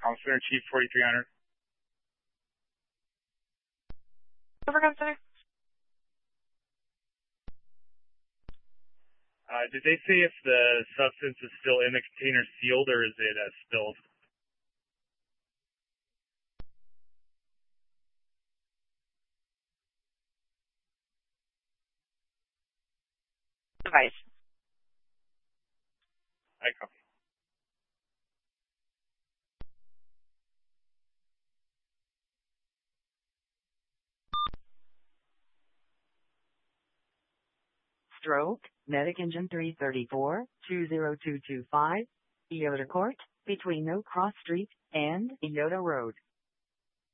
Center Chief 4300. Overcom Center. Did they say if the substance is still in the container sealed or is it spilled? Device. I copy. Stroke, Medic Engine 334, 20225, Eota Court, between No Cross Street and Eota Road.